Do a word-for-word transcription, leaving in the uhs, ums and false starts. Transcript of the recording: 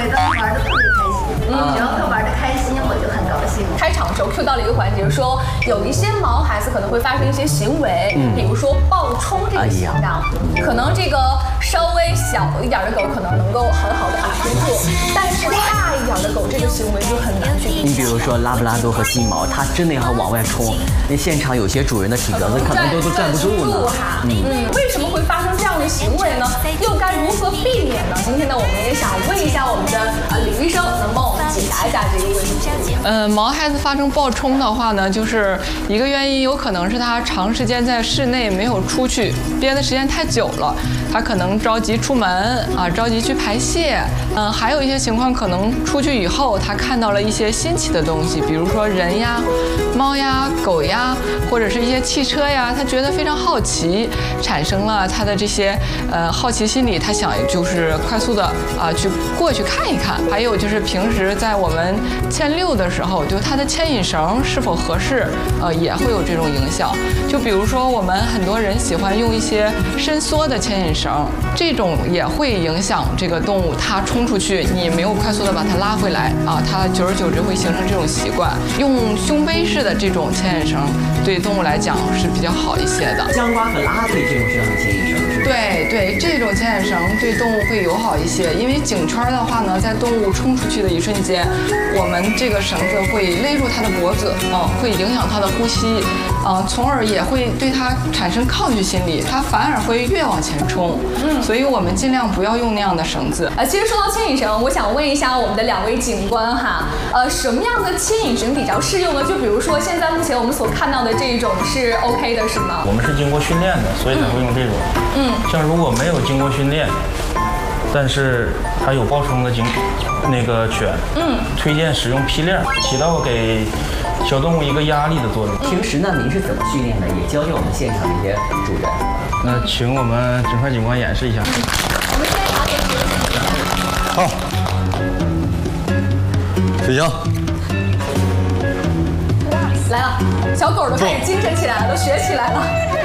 得玩的特别开心，只要他玩的开心，我就很高兴。 开场的时候 Q 到了一个环节，说有一些毛孩子可能会发生一些行为，嗯、比如说暴冲这个行为，哎、可能这个稍微小一点的狗可能能够很好的把持住，但是大一点的狗这个行为就很难去。 你比如说拉布拉多和金毛，它真的要往外冲，那现场有些主人的体格子可能都都站不住呢。 嗯嗯，为什么会发生这样的行为呢？又该如何避免呢？今天呢，我们也想问一下我们的呃李医生，能帮我们解答一下这个问题。 呃，毛孩子发生暴冲的话呢，就是一个原因，有可能是他长时间在室内没有出去，憋的时间太久了，他可能着急出门啊，着急去排泄。嗯、呃，还有一些情况可能出去以后，他看到了一些新奇的东西，比如说人呀、猫呀、狗呀，或者是一些汽车呀，他觉得非常好奇，产生了他的这些呃好奇心理，他想就是快速的啊、呃、去过去看一看。还有就是平时在我们牵遛的时候，就它的牵引绳是否合适，呃，也会有这种影响。就比如说我们很多人喜欢用一些伸缩的牵引绳，这种也会影响这个动物，它冲出去，你没有快速的把它拉回来啊，它久而久之会形成这种习惯。用胸背式的这种牵引绳，对动物来讲是比较好一些的。 香瓜和拉腿这种这样的牵引绳，是吧？ 对对，这种牵引绳对动物会友好一些，因为颈圈的话呢，在动物冲出去的一瞬间，我们这个绳子会勒住它的脖子，嗯，会影响它的呼吸，嗯，从而也会对它产生抗拒心理，它反而会越往前冲。嗯，所以我们尽量不要用那样的绳子。 呃，其实说到牵引绳，我想问一下我们的两位警官哈，呃，什么样的牵引绳比较适用呢？就比如说现在目前我们所看到的这种是 OK 的，是吗？ 我们是经过训练的，所以才会用这种。嗯，像如果没有经过训练，但是它有暴冲的经那个犬，嗯，推荐使用屁链，起到给小动物一个压力的作用。 平时呢，您是怎么训练的？也教教我们现场这些主人。 那请我们警察警官演示一下。 我们先拿点好，水枪。 来了，小狗都开始精神起来了，都学起来了。